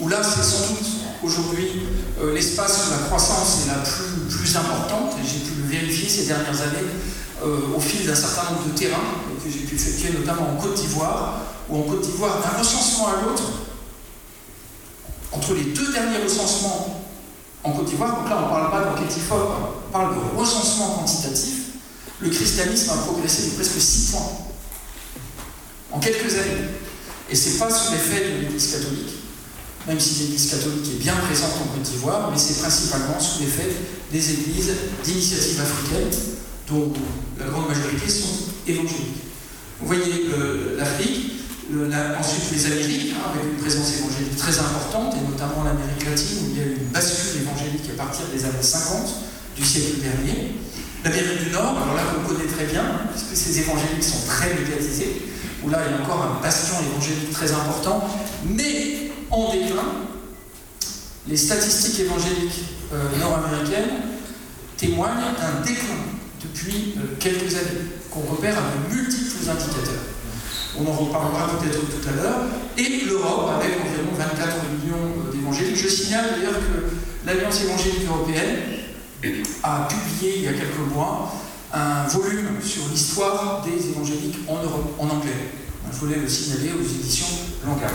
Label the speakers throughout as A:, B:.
A: où là c'est sans doute aujourd'hui l'espace où la croissance est la plus importante, et j'ai pu le vérifier ces dernières années au fil d'un certain nombre de terrains que j'ai pu effectuer notamment en Côte d'Ivoire, où en Côte d'Ivoire, d'un recensement à l'autre, entre les deux derniers recensements en Côte d'Ivoire, donc là on ne parle pas d'enquête IFOP, on parle de recensement quantitatif, le christianisme a progressé de presque 6 points en quelques années. Et ce n'est pas sous l'effet de l'Église catholique, même si l'Église catholique est bien présente en Côte d'Ivoire, mais c'est principalement sous l'effet des églises d'initiative africaine, dont la grande majorité sont évangéliques. Vous voyez l'Afrique, ensuite les Amériques, avec une présence évangélique très importante, et notamment l'Amérique latine, où il y a eu une bascule évangélique à partir des années 50 du siècle dernier. L'Amérique du Nord, alors là qu'on connaît très bien, puisque ces évangéliques sont très médiatisés, où là il y a encore un bastion évangélique très important, mais en déclin. Les statistiques évangéliques nord-américaines témoignent d'un déclin depuis quelques années, qu'on repère à de multiples indicateurs. On en reparlera peut-être tout à l'heure. Et l'Europe, avec environ 24 millions d'évangéliques. Je signale d'ailleurs que l'Alliance évangélique européenne a publié il y a quelques mois un volume sur l'histoire des évangéliques en Europe, en anglais. Je voulais le signaler aux éditions Langard.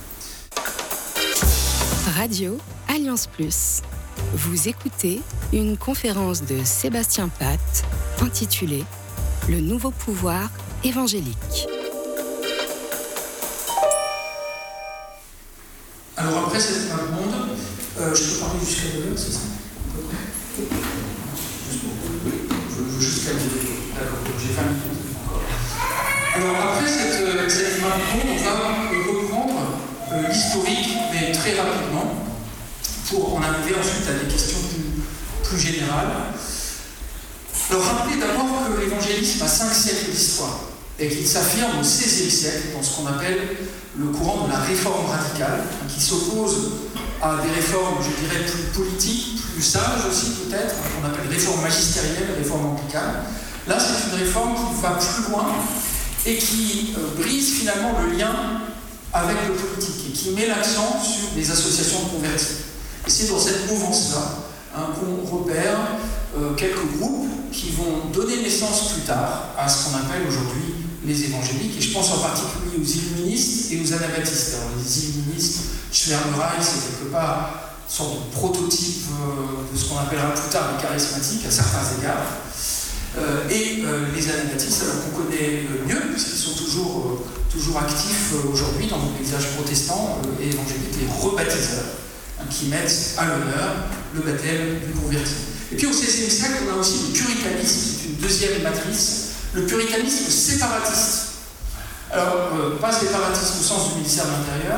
B: Radio Alliance Plus. Vous écoutez une conférence de Sébastien Pat intitulée « Le nouveau pouvoir évangélique ».
A: Alors après cette fin de monde, je peux parler jusqu'à 9 heures, c'est ça? Jusqu'à 9 heures. D'accord, donc j'ai 20 minutes encore. Alors après cette fin de monde, on va reprendre l'historique, mais très rapidement, pour en arriver ensuite à des questions plus générales. Alors rappelez d'abord que l'évangélisme a 5 siècles d'histoire et qu'il s'affirme au XVIe siècle dans ce qu'on appelle le courant de la réforme radicale, qui s'oppose à des réformes, je dirais, plus politiques, plus sages aussi peut-être, qu'on appelle réforme magistérielle, réforme anglicane. Là, c'est une réforme qui va plus loin et qui brise finalement le lien avec le politique et qui met l'accent sur les associations de convertis. Et c'est dans cette mouvance-là qu'on repère quelques groupes qui vont donner naissance plus tard à ce qu'on appelle aujourd'hui les évangéliques, et je pense en particulier aux illuministes et aux anabaptistes. Alors les illuministes, Schwärmerei, c'est quelque part une sorte de prototype de ce qu'on appellera plus tard les charismatiques à certains égards, et les anabaptistes, alors qu'on connaît mieux, puisqu'ils sont toujours actifs aujourd'hui dans le paysage protestant et évangélique, les rebaptiseurs, qui mettent à l'honneur le baptême du converti. Et puis au XVIe siècle, on a aussi le puritanisme, qui est une deuxième matrice, le puritanisme séparatiste. Alors, pas séparatiste au sens du ministère de l'Intérieur,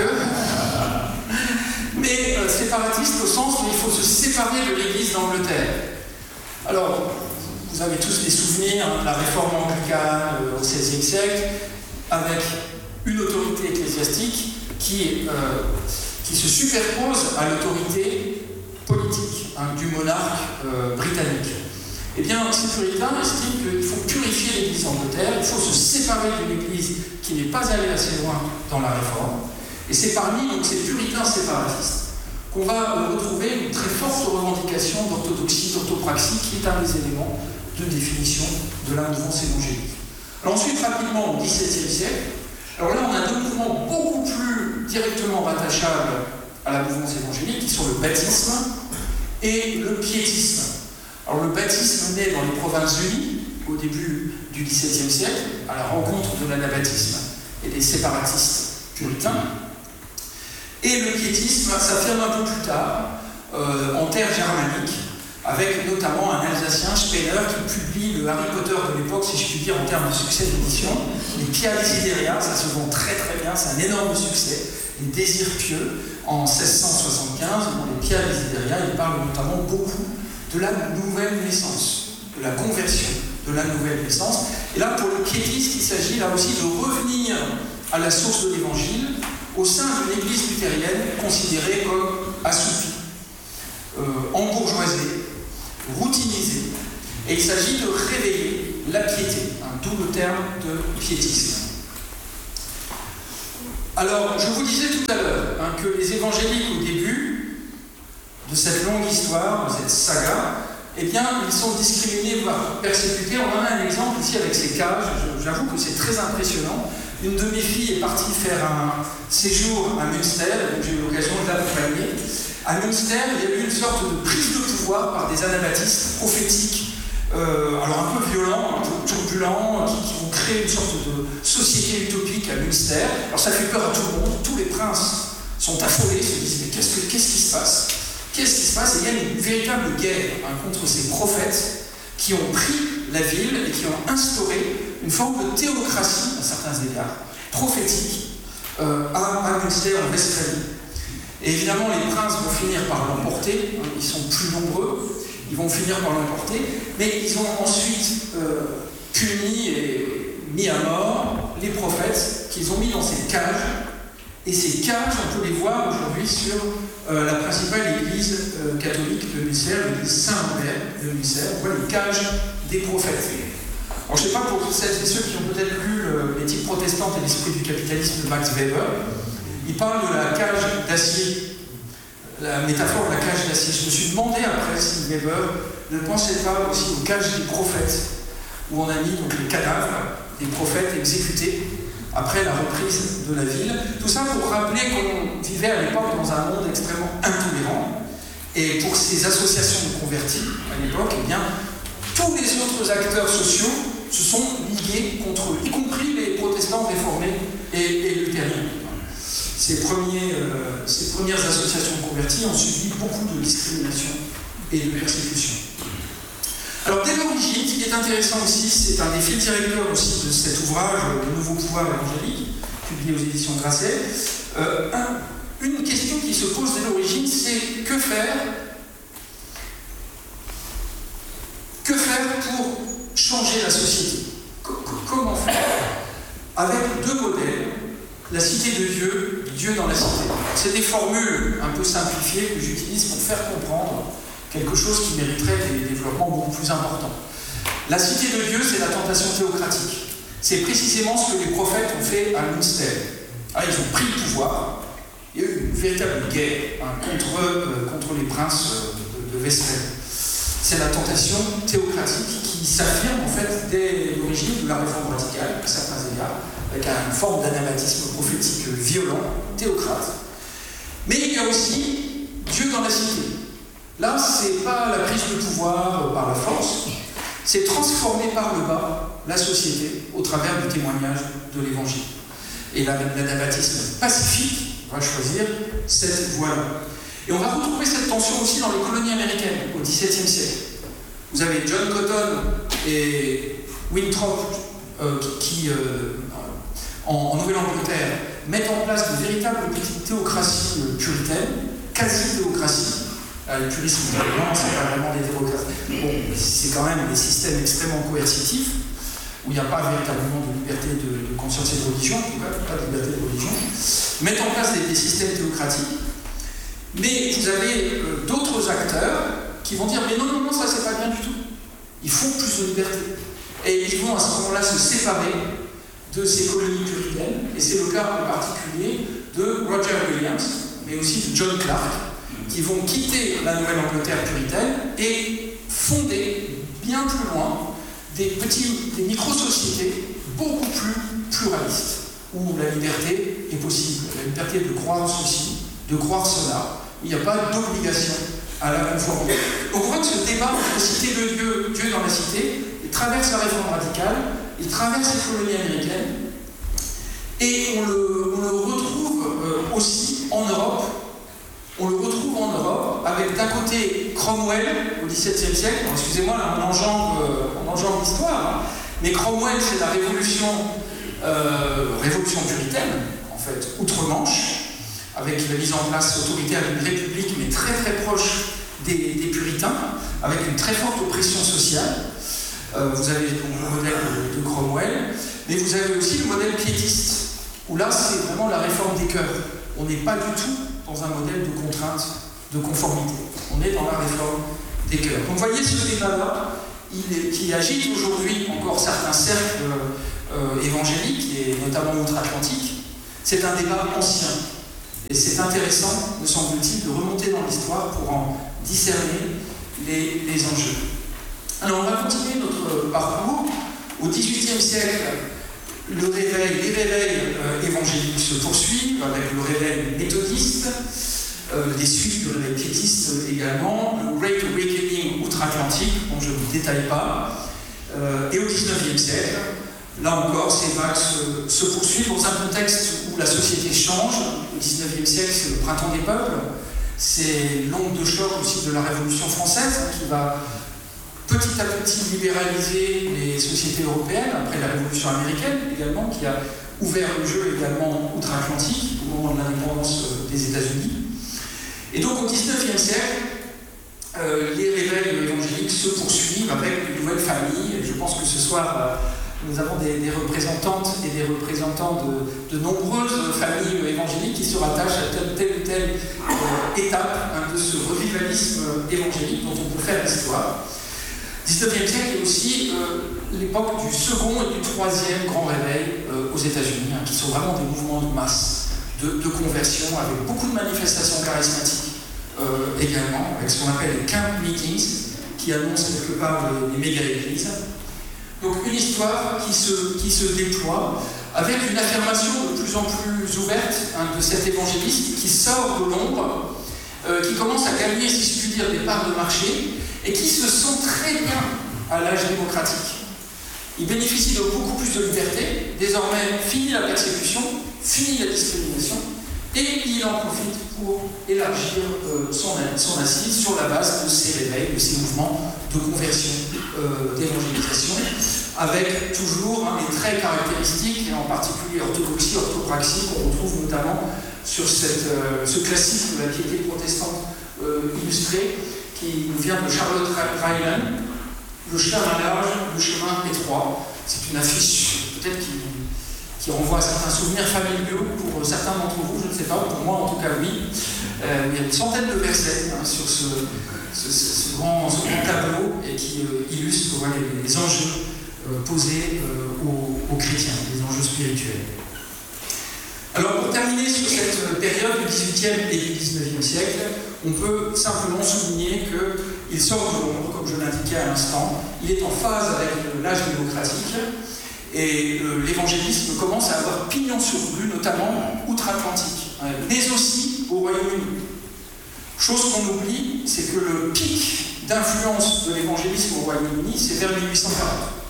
A: mais séparatiste au sens où il faut se séparer de l'Église d'Angleterre. Alors, vous avez tous des souvenirs de la réforme anglicane au XVIe siècle, avec une autorité ecclésiastique qui se superpose à l'autorité politique du monarque britannique. Eh bien, ces puritains estiment qu'il faut purifier l'Église d'Angleterre, il faut se séparer d'une Église qui n'est pas allée assez loin dans la réforme. Et c'est parmi donc, ces puritains séparatistes qu'on va retrouver une très forte revendication d'orthodoxie, d'orthopraxie, qui est un des éléments de définition de la mouvance évangélique. Alors ensuite, rapidement, au XVIIe siècle, alors là, on a deux mouvements beaucoup plus directement rattachables à la mouvance évangélique, qui sont le baptisme et le piétisme. Alors le baptisme naît dans les Provinces-Unies, au début du XVIIe siècle, à la rencontre de l'anabaptisme et des séparatistes puritains. Et le piétisme s'affirme un peu plus tard, en terre germanique, avec notamment un Alsacien, Spener, qui publie le Harry Potter de l'époque, si je puis dire, en termes de succès d'édition. Les Pia Desideria, ça se vend très très bien, c'est un énorme succès. Les désirs pieux, en 1675, dans les Pia Desideria, il parle notamment beaucoup de la nouvelle naissance, de la conversion, de la nouvelle naissance. Et là, pour le piétiste, il s'agit là aussi de revenir à la source de l'Évangile au sein d'une église luthérienne considérée comme assoupie, embourgeoisée, routinisée. Et il s'agit de réveiller la piété, d'où le terme de piétisme. Alors, je vous disais tout à l'heure que les évangéliques, au début de cette longue histoire, de cette saga, eh bien, ils sont discriminés, voire persécutés. On en a un exemple ici avec ces cages. J'avoue que c'est très impressionnant. Une de mes filles est partie faire un séjour à Münster, donc j'ai eu l'occasion de l'accompagner. À Münster, il y a eu une sorte de prise de pouvoir par des anabaptistes prophétiques, alors un peu violents, un peu turbulents, qui vont créer une sorte de société utopique à Münster. Alors ça fait peur à tout le monde, tous les princes sont affolés, se disent mais qu'est-ce qui se passe? Qu'est-ce qui se passe? Et il y a une véritable guerre contre ces prophètes qui ont pris la ville et qui ont instauré une forme de théocratie, à certains égards, prophétique, à Münster, en Westphalie. Et évidemment, les princes vont finir par l'emporter, ils sont plus nombreux, ils vont finir par l'emporter, mais ils ont ensuite puni et mis à mort les prophètes qu'ils ont mis dans ces cages. Et ces cages, on peut les voir aujourd'hui sur la principale église catholique de Münster, l'église Saint-Lambert de Münster. On voit les cages des prophètes. Alors, je ne sais pas pour celles et ceux qui ont peut-être lu L'éthique protestante et l'esprit du capitalisme de Max Weber, il parle de la cage d'acier, la métaphore de la cage d'acier. Je me suis demandé après si Weber ne pensait pas aussi aux cages des prophètes, où on a mis donc les cadavres des prophètes exécutés après la reprise de la ville. Tout ça pour rappeler qu'on vivait à l'époque dans un monde extrêmement intolérant. Et pour ces associations de convertis, à l'époque, eh bien, tous les autres acteurs sociaux se sont ligués contre eux, y compris les protestants réformés et luthériens. Ces premières associations de convertis ont subi beaucoup de discrimination et de persécution. Alors, dès l'origine, ce qui est intéressant aussi, c'est un des fils directeurs aussi de cet ouvrage, Le Nouveau Pouvoir évangélique, publié aux éditions Grasset. Une question qui se pose dès l'origine, c'est que faire pour changer la société? Comment faire? Avec deux modèles, la cité de Dieu, Dieu dans la cité. C'est des formules un peu simplifiées que j'utilise pour faire comprendre quelque chose qui mériterait des développements beaucoup plus importants. La cité de Dieu, c'est la tentation théocratique. C'est précisément ce que les prophètes ont fait à Münster. Ils ont pris le pouvoir. Il y a eu une véritable guerre contre les princes de Westphalie. C'est la tentation théocratique qui s'affirme en fait dès l'origine de la réforme radicale, à certains égards, avec une forme d'anabaptisme prophétique violent, théocrate. Mais il y a aussi Dieu dans la cité. Là, c'est pas la prise de pouvoir par la force, c'est transformer par le bas la société au travers du témoignage de l'Évangile. Et l'anabaptisme pacifique va choisir cette voie-là. Et on va retrouver cette tension aussi dans les colonies américaines au XVIIe siècle. Vous avez John Cotton et Winthrop qui en Nouvelle-Angleterre, mettent en place de véritables petites théocraties puritaines, quasi-théocraties. Le purisme, non, c'est pas vraiment des théocraties. Bon, c'est quand même des systèmes extrêmement coercitifs, où il n'y a pas véritablement de liberté de conscience et de religion, en tout cas, pas de liberté de religion. Mettent en place des systèmes théocratiques. Mais vous avez d'autres acteurs qui vont dire « Mais non, ça c'est pas bien du tout. Il faut plus de liberté. » Et ils vont à ce moment-là se séparer de ces colonies puritaines. Et c'est le cas en particulier de Roger Williams, mais aussi de John Clark, qui vont quitter la Nouvelle-Angleterre puritaine et fonder bien plus loin des micro-sociétés beaucoup plus pluralistes, où la liberté est possible, la liberté de croire ceci, de croire cela, où il n'y a pas d'obligation à la conformité. Donc on voit que ce débat entre cité de Dieu, Dieu dans la cité, il traverse la réforme radicale, il traverse les colonies américaines, et on le retrouve aussi en Europe. On le retrouve en Europe avec d'un côté Cromwell au XVIIe siècle. Excusez-moi, là on enjambe l'histoire, mais Cromwell c'est la révolution puritaine, en fait, outre-Manche, avec la mise en place autoritaire d'une république, mais très très proche des puritains, avec une très forte oppression sociale. Vous avez donc le modèle de Cromwell, mais vous avez aussi le modèle piétiste, où là c'est vraiment la réforme des cœurs. On n'est pas du tout dans un modèle de contrainte, de conformité. On est dans la réforme des cœurs. Donc vous voyez ce débat-là, qui agite aujourd'hui encore certains cercles évangéliques, et notamment outre-Atlantique. C'est un débat ancien. Et c'est intéressant, me semble-t-il, de remonter dans l'histoire pour en discerner les enjeux. Alors on va continuer notre parcours. Au XVIIIe siècle, les réveils évangéliques se poursuivent avec le réveil méthodiste, des suites du réveil piétiste également, le Great Awakening outre-Atlantique, dont je ne vous détaille pas, et au XIXe siècle, là encore, ces vagues se poursuivent dans un contexte où la société change. Au XIXe siècle, c'est le printemps des peuples, c'est l'onde de choc aussi de la Révolution française qui va petit à petit libéraliser les sociétés européennes, après la Révolution américaine également, qui a ouvert le jeu également outre-Atlantique au moment de l'indépendance des États-Unis. Et donc au XIXe siècle, les réveils évangéliques se poursuivent avec de nouvelles familles. Et je pense que ce soir, nous avons des représentantes et des représentants de nombreuses familles évangéliques qui se rattachent à telle ou telle étape de ce revivalisme évangélique dont on peut faire l'histoire. 19e siècle est aussi l'époque du second et du troisième grand réveil aux États-Unis, qui sont vraiment des mouvements de masse, de conversion, avec beaucoup de manifestations charismatiques également, avec ce qu'on appelle les camp meetings, qui annoncent quelque part les méga-églises. Donc une histoire qui se déploie avec une affirmation de plus en plus ouverte de cet évangélisme qui sort de l'ombre, qui commence à gagner, si je puis dire, des parts de marché, et qui se sent très bien à l'âge démocratique. Il bénéficie de beaucoup plus de liberté, désormais fini la persécution, fini la discrimination, et il en profite pour élargir son assise sur la base de ces réveils, de ces mouvements de conversion, d'évangélisation, avec toujours les traits caractéristiques, et en particulier orthodoxie, orthopraxie, qu'on retrouve notamment sur ce classique de la piété protestante illustrée, qui nous vient de Charlotte Ryland, Le chemin large, le chemin étroit. C'est une affiche peut-être qui renvoie à certains souvenirs familiaux pour certains d'entre vous, je ne sais pas, pour moi en tout cas oui. Il y a une centaine de versets sur ce grand tableau et qui illustre les enjeux posés aux chrétiens, les enjeux spirituels. Alors pour terminer sur cette période du XVIIIe et du XIXe siècle, on peut simplement souligner qu'il sort de l'ombre, comme je l'indiquais à l'instant, il est en phase avec l'âge démocratique, et l'évangélisme commence à avoir pignon sur rue, notamment outre-Atlantique, mais aussi au Royaume-Uni. Chose qu'on oublie, c'est que le pic d'influence de l'évangélisme au Royaume-Uni, c'est vers 1840.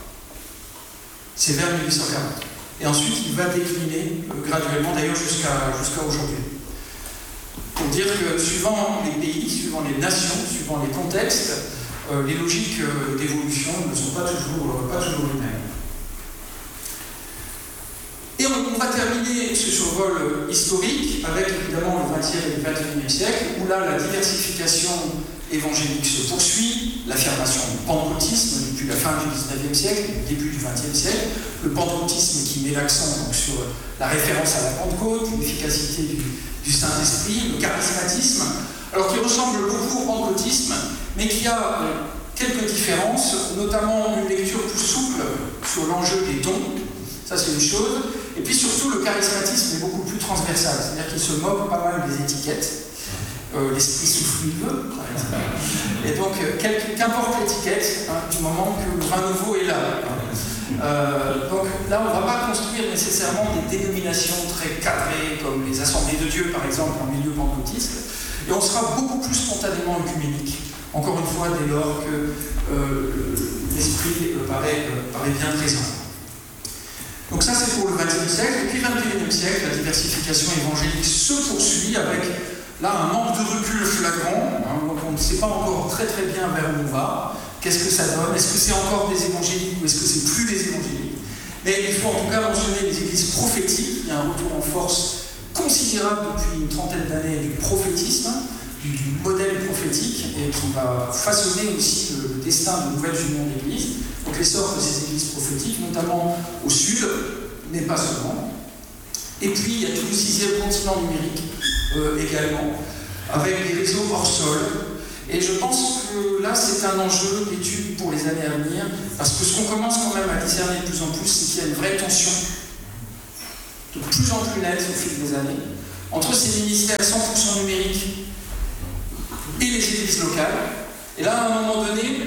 A: C'est vers 1840. Et ensuite, il va décliner graduellement, d'ailleurs jusqu'à aujourd'hui. Pour dire que suivant les pays, suivant les nations, suivant les contextes, les logiques d'évolution ne sont pas toujours les mêmes. Et on va terminer ce survol historique avec évidemment le XXe et le XXIe siècle, où là la diversification évangélique se poursuit, l'affirmation du pentecôtisme depuis la fin du XIXe siècle, le début du XXe siècle, le pentecôtisme qui met l'accent sur la référence à la Pentecôte, l'efficacité du Saint-Esprit, le charismatisme, alors qui ressemble beaucoup au pentecôtisme, mais qui a quelques différences, notamment une lecture plus souple sur l'enjeu des dons, ça c'est une chose, et puis surtout le charismatisme est beaucoup plus transversal, c'est-à-dire qu'il se moque pas mal des étiquettes, l'esprit souffle il veut, par exemple. Et donc, qu'importe l'étiquette, du moment que le vin nouveau est là. Donc là, on ne va pas construire nécessairement des dénominations très cadrées, comme les assemblées de Dieu, par exemple, en milieu pentecôtiste, et on sera beaucoup plus spontanément œcuménique, encore une fois, dès lors que l'esprit paraît bien présent. Donc ça, c'est pour le XXe siècle. Et puis, le XXIe siècle, la diversification évangélique se poursuit avec là, un manque de recul flagrant, donc on ne sait pas encore très bien vers où on va. Qu'est-ce que ça donne? Est-ce que c'est encore des évangéliques ou est-ce que c'est plus des évangéliques? Mais il faut en tout cas mentionner les églises prophétiques. Il y a un retour en force considérable depuis une trentaine d'années du prophétisme, du modèle prophétique, et qui va façonner aussi le destin de nouvelles unions d'églises. Donc l'essor de ces églises prophétiques, notamment au sud, mais pas seulement. Et puis il y a tout le 6e continent numérique également, avec des réseaux hors sol. Et je pense que là, c'est un enjeu d'étude pour les années à venir, parce que ce qu'on commence quand même à discerner de plus en plus, c'est qu'il y a une vraie tension de plus en plus nette au fil des années entre ces ministères 100% numériques et les églises locales. Et là, à un moment donné,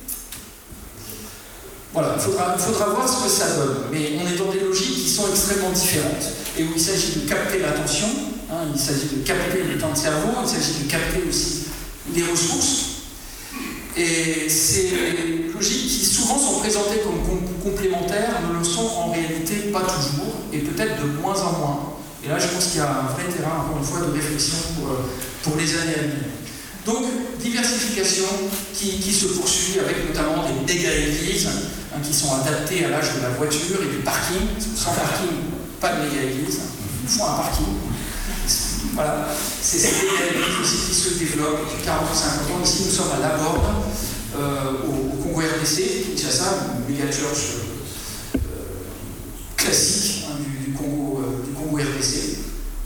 A: voilà, il faudra voir ce que ça donne. Mais on est dans des logiques qui sont extrêmement différentes et où il s'agit de capter l'attention, il s'agit de capter le temps de cerveau, il s'agit de capter aussi les ressources. Et ces logiques qui souvent sont présentées comme complémentaires ne le sont en réalité pas toujours, et peut-être de moins en moins. Et là, je pense qu'il y a un vrai terrain, encore une fois, de réflexion pour les années à venir. Donc, diversification qui se poursuit avec notamment des méga-églises qui sont adaptées à l'âge de la voiture et du parking. Sans parking, pas de méga-église. Il faut un parking. Voilà, c'est ces méga-églises aussi qui se développent depuis 40 ou 50 ans. Ici, nous sommes à Laborde, au Congo RDC, Kinshasa, une méga-church classique du Congo RDC.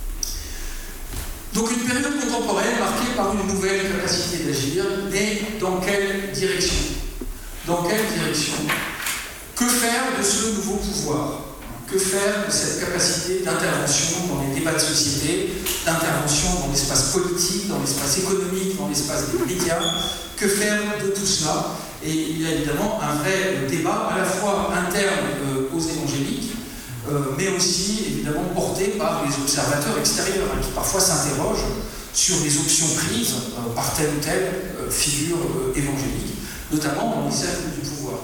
A: Donc une période contemporaine marquée par une nouvelle capacité d'agir, mais dans quelle direction? Dans quelle direction? Que faire de ce nouveau pouvoir? Que faire de cette capacité d'intervention dans les débats de société, d'intervention dans l'espace politique, dans l'espace économique, dans l'espace des médias? Que faire de tout cela? Et il y a évidemment un vrai débat à la fois interne aux évangéliques, mais aussi évidemment porté par les observateurs extérieurs qui parfois s'interrogent sur les options prises par telle ou telle figure évangélique, notamment dans les cercles du pouvoir.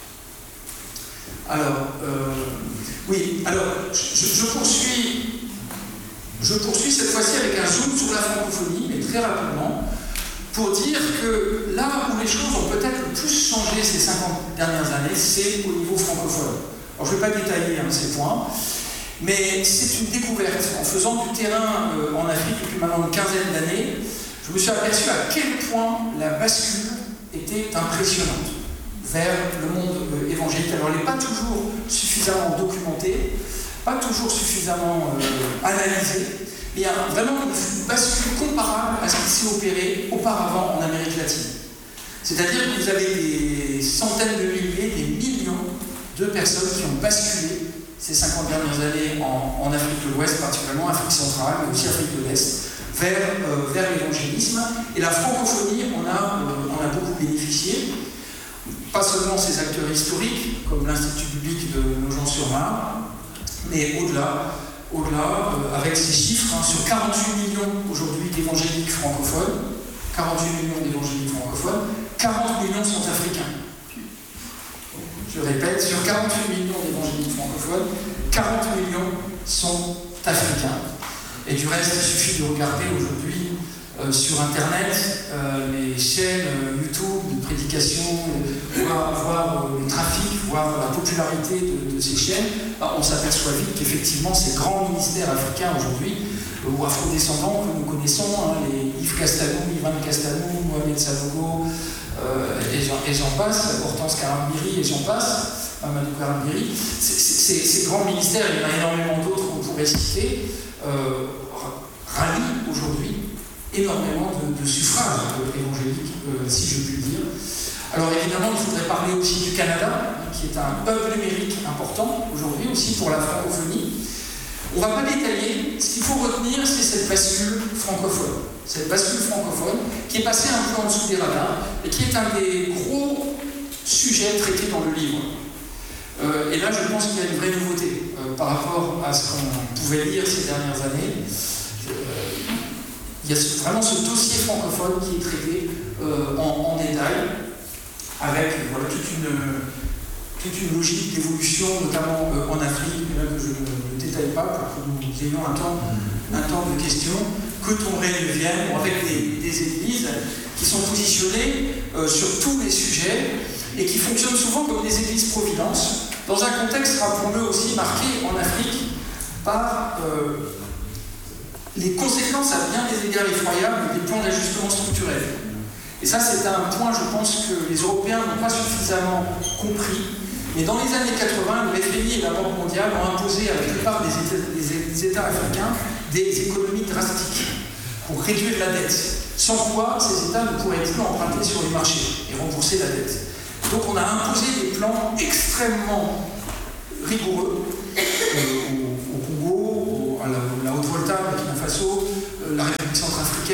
A: Alors, je poursuis cette fois-ci avec un zoom sur la francophonie, mais très rapidement, pour dire que là où les choses ont peut-être le plus changé ces 50 dernières années, c'est au niveau francophone. Alors, je ne vais pas détailler ces points, mais c'est une découverte. En faisant du terrain en Afrique depuis maintenant une quinzaine d'années, je me suis aperçu à quel point la bascule était impressionnante vers le monde évangélique. Alors, elle n'est pas toujours suffisamment documentée, pas toujours suffisamment analysée, mais il y a vraiment une bascule comparable à ce qui s'est opéré auparavant en Amérique latine. C'est-à-dire que vous avez des centaines de milliers, des millions de personnes qui ont basculé ces 50 dernières années en Afrique de l'Ouest, particulièrement Afrique centrale, mais aussi Afrique de l'Est, vers l'évangélisme. Et la francophonie on a beaucoup bénéficié. Pas seulement ces acteurs historiques, comme l'Institut biblique de Nogent-sur-Marne, mais au-delà, avec ces chiffres, sur 48 millions aujourd'hui d'évangéliques francophones, 40 millions sont africains. Je répète, sur 48 millions d'évangéliques francophones, 40 millions sont africains. Et du reste, il suffit de regarder aujourd'hui sur Internet les chaînes YouTube de prédication, voir le trafic, voir la popularité de ces chaînes. On s'aperçoit vite qu'effectivement, ces grands ministères africains aujourd'hui, ou afrodescendants que nous connaissons, les Yves Castalou, Ivan Castalou, Mohamed Sanogo, et j'en passe, Hortense Karambiri, et j'en passe, Mamadou Karambiri, ces grands ministères, il y en a énormément d'autres qu'on pourrait citer, rallient aujourd'hui énormément de suffrages évangéliques, si je puis le dire. Alors évidemment, il faudrait parler aussi du Canada, qui est un hub numérique important aujourd'hui aussi pour la francophonie. On ne va pas détailler, ce qu'il faut retenir, c'est cette bascule francophone. Cette bascule francophone qui est passée un peu en dessous des radars et qui est un des gros sujets traités dans le livre. Et là, je pense qu'il y a une vraie nouveauté par rapport à ce qu'on pouvait lire ces dernières années. Il y a vraiment ce dossier francophone qui est traité en détail, avec toute une logique d'évolution, notamment en Afrique, là que je ne détaille pas pour que nous ayons un temps de questions, que ton règne vienne, avec des églises qui sont positionnées sur tous les sujets et qui fonctionnent souvent comme des églises providence, dans un contexte, rappelons-le aussi, marqué en Afrique par les conséquences à bien des égards effroyables des plans d'ajustement structurel. Et ça, c'est un point, je pense, que les Européens n'ont pas suffisamment compris. Mais dans les années 80, le FMI et la Banque mondiale ont imposé à la plupart des États africains des économies drastiques pour réduire la dette, sans quoi ces États ne pourraient plus emprunter sur les marchés et rembourser la dette. Donc on a imposé des plans extrêmement rigoureux au Congo, à la Haute-Volta, à Burkina Faso,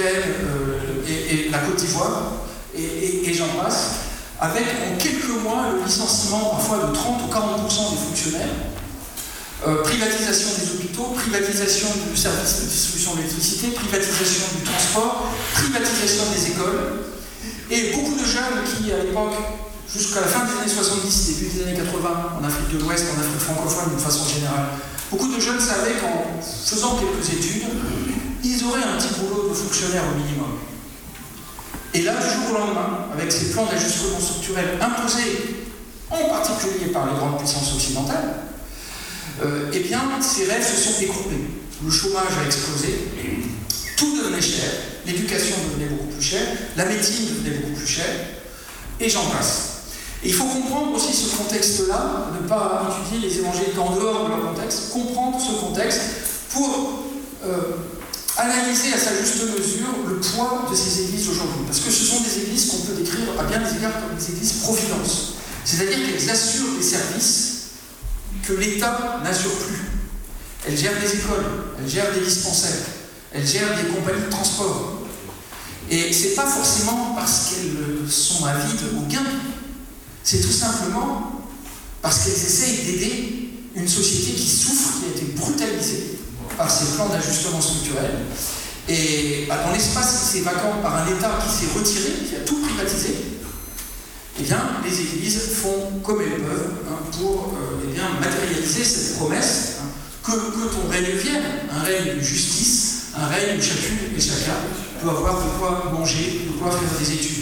A: européenne et la Côte d'Ivoire, et j'en passe, avec en quelques mois le licenciement parfois de 30 ou 40% des fonctionnaires, privatisation des hôpitaux, privatisation du service de distribution d'électricité, privatisation du transport, privatisation des écoles, et beaucoup de jeunes qui, à l'époque, jusqu'à la fin des années 70, début des années 80, en Afrique de l'Ouest, en Afrique francophone d'une façon générale, beaucoup de jeunes savaient qu'en faisant quelques études, ils auraient un petit boulot de fonctionnaire au minimum. Et là, du jour au lendemain, avec ces plans d'ajustement structurel imposés, en particulier par les grandes puissances occidentales, eh bien, ces rêves se sont écroulés. Le chômage a explosé, tout devenait cher, l'éducation devenait beaucoup plus chère, la médecine devenait beaucoup plus chère, et j'en passe. Et il faut comprendre aussi ce contexte-là, ne pas étudier les évangéliques en dehors de leur contexte, comprendre ce contexte pour analyser à sa juste mesure le poids de ces églises aujourd'hui. Parce que ce sont des églises qu'on peut décrire à bien des égards comme des églises providence. C'est-à-dire qu'elles assurent des services que l'État n'assure plus. Elles gèrent des écoles, elles gèrent des dispensaires, elles gèrent des compagnies de transport. Et c'est pas forcément parce qu'elles sont avides au gain, c'est tout simplement parce qu'elles essayent d'aider une société qui souffre, qui a été brutalisée par ces plans d'ajustement structurel. Et dans l'espace qui s'est vacant par un État qui s'est retiré, qui a tout privatisé, eh bien, les églises font comme elles peuvent pour matérialiser cette promesse que ton règne vienne, un règne de justice, un règne où chacune et chacun peut avoir de quoi manger, de quoi faire des études.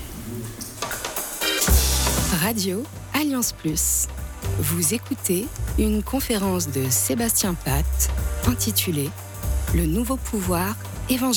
B: Radio Alliance Plus. Vous écoutez une conférence de Sébastien Pat intitulée « Le nouveau pouvoir évangélique ».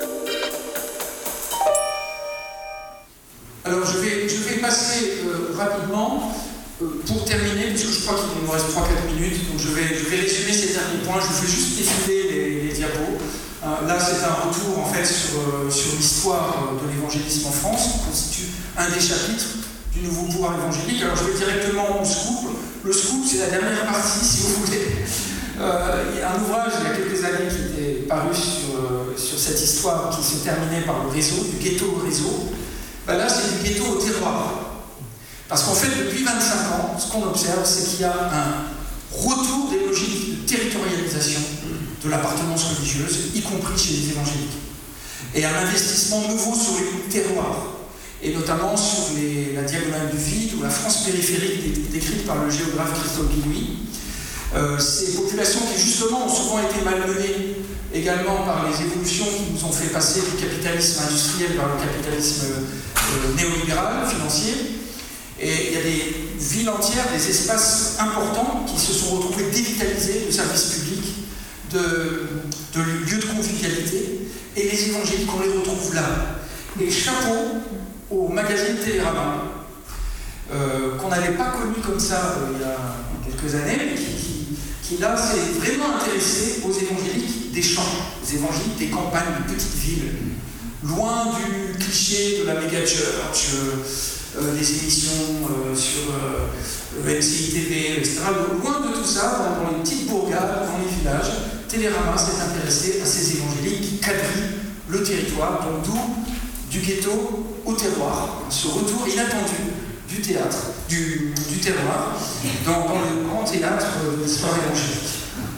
A: Alors je vais passer rapidement pour terminer, parce que je crois qu'il me reste 3-4 minutes, donc je vais résumer ces derniers points. Je vous fais juste défiler les diapos. Là, c'est un retour en fait sur l'histoire de l'évangélisme en France, qui constitue un des chapitres du nouveau pouvoir évangélique. Alors je vais directement au scoop. Le scoop, c'est la dernière partie, si vous voulez. Il y a un ouvrage il y a quelques années qui était paru sur cette histoire qui se terminait par le réseau, du ghetto au réseau. Ben là, c'est du ghetto au terroir. Parce qu'en fait, depuis 25 ans, ce qu'on observe, c'est qu'il y a un retour des logiques de territorialisation de l'appartenance religieuse, y compris chez les évangéliques. Et un investissement nouveau sur les terroirs, et notamment sur la diagonale du vide ou la France périphérique décrite par le géographe Christophe Guillouis. Ces populations qui justement ont souvent été malmenées également par les évolutions qui nous ont fait passer du capitalisme industriel vers le capitalisme néolibéral, financier. Et il y a des villes entières, des espaces importants qui se sont retrouvés dévitalisés de services publics, de lieux de convivialité. Et les évangéliques, on les retrouve là. Et chapeau au magazine Télérama, qu'on n'avait pas connu comme ça il y a quelques années, mais qui là s'est vraiment intéressé aux évangéliques des champs, aux évangéliques des campagnes, des petites villes, loin du cliché de la méga church, des émissions sur MCI TV, etc. Loin de tout ça, dans les petites bourgades, dans les villages, Télérama s'est intéressé à ces évangéliques qui quadrillent le territoire, donc d'où du ghetto au terroir, ce retour inattendu du théâtre, du terroir, dans le grand théâtre de l'histoire évangélique.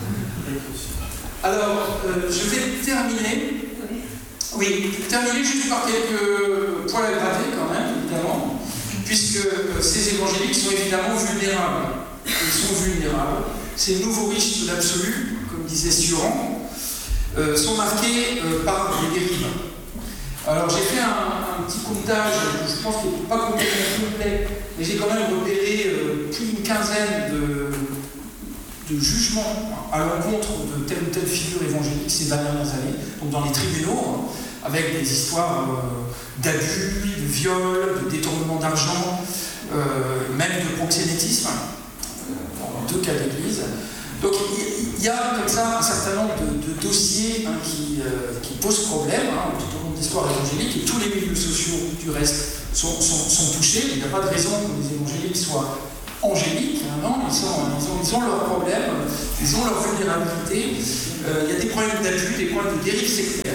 A: Alors, je vais terminer juste par quelques poils à gratter quand même, évidemment, puisque ces évangéliques sont évidemment vulnérables. Ils sont vulnérables. Ces nouveaux riches de l'absolu, comme disait Sioran, sont marqués par des dérives. Alors j'ai fait un petit comptage, je pense qu'il n'est pas complètement complet, mais j'ai quand même repéré plus d'une quinzaine de jugements à l'encontre de telle ou telle figure évangélique ces dernières années, donc dans les tribunaux, avec des histoires d'abus, de viols, de détournement d'argent, même de proxénétisme, dans 2 cas d'église. Donc il y a comme ça un certain nombre de dossiers qui posent problème tout au long de l'histoire évangélique, et tous les milieux sociaux du reste sont touchés. Il n'y a pas de raison que les évangéliques soient angéliques, non, ils ont leurs problèmes, ils ont leur vulnérabilité. Il y a des problèmes d'abus, des problèmes de dérive sectaire,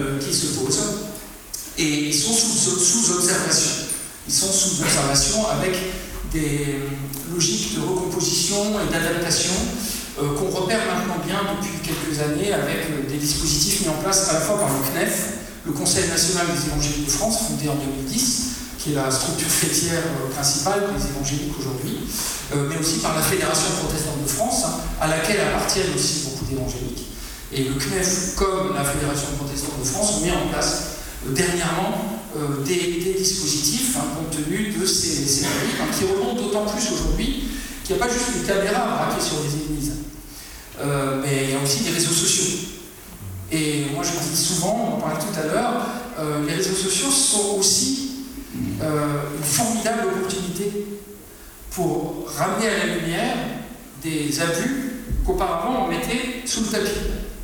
A: qui se posent et ils sont sous observation. Ils sont sous observation avec des logiques de recomposition et d'adaptation qu'on repère maintenant bien depuis quelques années avec des dispositifs mis en place à la fois par le CNEF, le Conseil national des évangéliques de France, fondé en 2010, qui est la structure fêtière principale des évangéliques aujourd'hui, mais aussi par la Fédération protestante de France, à laquelle appartiennent aussi beaucoup d'évangéliques. Et le CNEF, comme la Fédération protestante de France, ont mis en place dernièrement des dispositifs compte tenu de ces dérives qui remontent d'autant plus aujourd'hui qu'il n'y a pas juste une caméra braquée sur les églises, mais il y a aussi des réseaux sociaux. Et moi je dis souvent, on en parlait tout à l'heure, les réseaux sociaux sont aussi une formidable opportunité pour ramener à la lumière des abus qu'auparavant on mettait sous le tapis.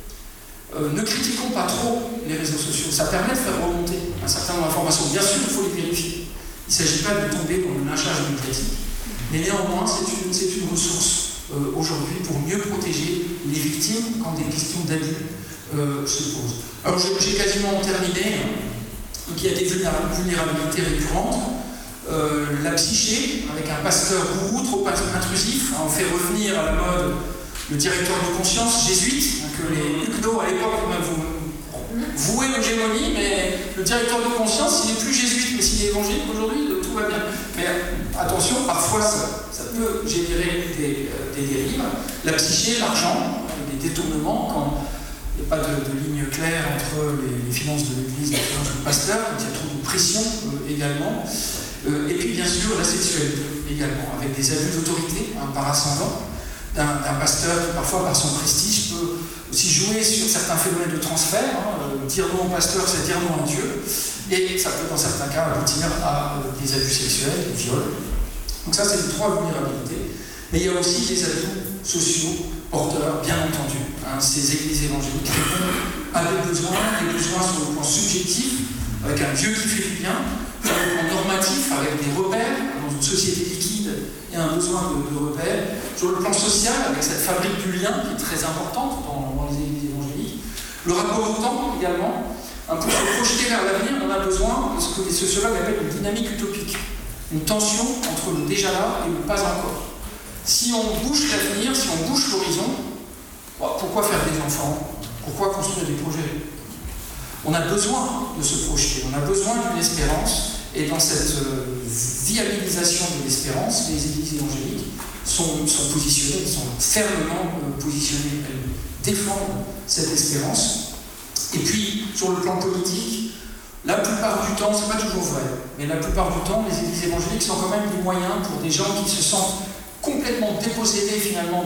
A: Ne critiquons pas trop les réseaux sociaux, ça permet de faire remonter un certain nombre d'informations. Bien sûr, il faut les vérifier. Il ne s'agit pas de tomber dans le lynchage médiatique, mais néanmoins, c'est une ressource aujourd'hui pour mieux protéger les victimes quand des questions d'abus se posent. Alors, j'ai quasiment terminé. Donc, il y a des vulnérabilités récurrentes. La psyché, avec un pasteur gourou trop intrusif, on fait revenir à la mode le directeur de conscience jésuite, que les huguenots à l'époque vouaient l'hégémonie, mais le directeur de conscience, il n'est plus jésuite, mais s'il est évangélique aujourd'hui, tout va bien. Mais attention, parfois ça peut générer des dérives. La psyché, l'argent, des détournements, quand il n'y a pas de ligne claire entre les finances de l'Église et les finances du pasteur, quand il y a trop de pression également. Et puis bien sûr la sexualité également, avec des abus d'autorité par ascendant d'un pasteur qui parfois par son prestige peut aussi jouer sur certains phénomènes de transfert. Dire non au pasteur, c'est dire non à Dieu, et ça peut dans certains cas aboutir à des abus sexuels, des viols. Donc ça, c'est les trois vulnérabilités. Mais il y a aussi des atouts sociaux porteurs, bien entendu. Ces églises évangéliques répondent à des besoins sur le plan subjectif, avec un Dieu qui fait du bien, sur le plan normatif, avec des repères, dans une société liquide, il y a un besoin de repères, sur le plan social, avec cette fabrique du lien qui est très importante dans les églises évangéliques, le rapport au temps également, pour se projeter vers l'avenir, on a besoin de ce que les sociologues appellent une dynamique utopique, une tension entre le déjà là et le pas encore. Si on bouche l'avenir, si on bouche l'horizon, pourquoi faire des enfants? Pourquoi construire des projets? On a besoin de se projeter, on a besoin d'une espérance, et dans cette viabilisation de l'espérance, les églises évangéliques sont positionnées, sont fermement positionnées, elles défendent cette espérance. Et puis, sur le plan politique, la plupart du temps, c'est pas toujours vrai, mais la plupart du temps, les églises évangéliques sont quand même des moyens pour des gens qui se sentent complètement dépossédés finalement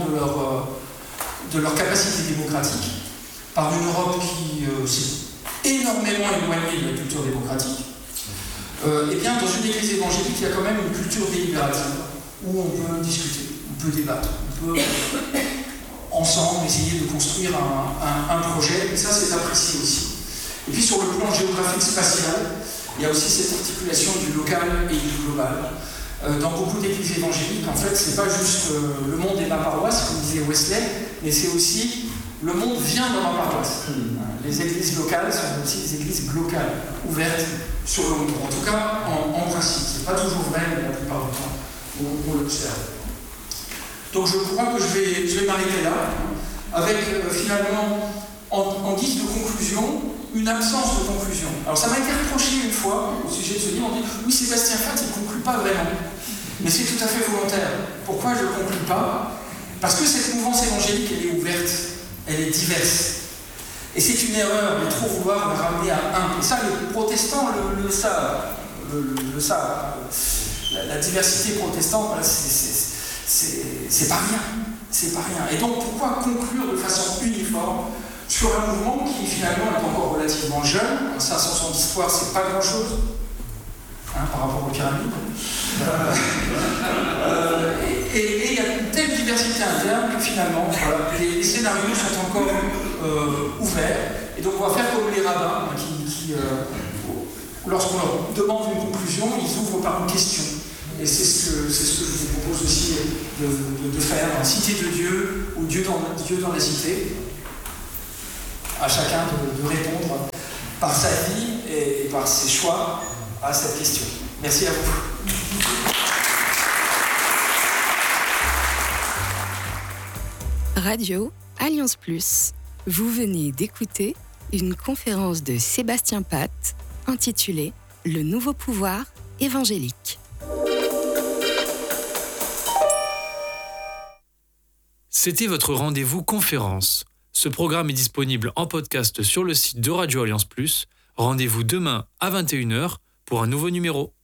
A: de leur capacité démocratique, par une Europe qui s'est énormément éloignée de la culture démocratique. Et bien, dans une église évangélique, il y a quand même une culture délibérative, où on peut discuter, on peut débattre, on peut ensemble essayer de construire un projet, et ça c'est apprécié aussi. Et puis sur le plan géographique spatial, il y a aussi cette articulation du local et du global. Dans beaucoup d'églises évangéliques, en fait, c'est pas juste le monde est ma paroisse, comme disait Wesley, mais c'est aussi le monde vient dans ma paroisse. Les églises locales sont aussi des églises locales, ouvertes sur le monde. En tout cas, en principe. C'est pas toujours vrai, mais la plupart du temps, on l'observe. Donc je crois que je vais m'arrêter là, avec finalement, en guise de conclusion, une absence de conclusion. Alors ça m'a été reproché une fois, au sujet de ce livre, on dit « Oui, Sébastien Fath, il ne conclut pas vraiment. » Mais c'est tout à fait volontaire. Pourquoi je ne conclue pas? Parce que cette mouvance évangélique, elle est ouverte, elle est diverse. Et c'est une erreur de trop vouloir la ramener à un. Et ça, les protestants le savent. La diversité protestante, c'est pas rien. C'est pas rien. Et donc, pourquoi conclure de façon uniforme sur un mouvement qui finalement est encore relativement jeune? 500 ans d'histoire, c'est pas grand-chose par rapport aux pyramides. Et il y a une telle diversité interne que finalement, voilà, les scénarios sont encore ouverts. Et donc, on va faire comme les rabbins qui lorsqu'on leur demande une conclusion, ils ouvrent par une question. Et c'est ce que je vous propose aussi de faire, cité de Dieu ou Dieu dans la cité. À chacun de répondre par sa vie et par ses choix à cette question. Merci à vous.
B: Radio Alliance Plus. Vous venez d'écouter une conférence de Sébastien Pat intitulée « Le nouveau pouvoir évangélique ».
C: C'était votre rendez-vous conférence. Ce programme est disponible en podcast sur le site de Radio Alliance Plus. Rendez-vous demain à 21h pour un nouveau numéro.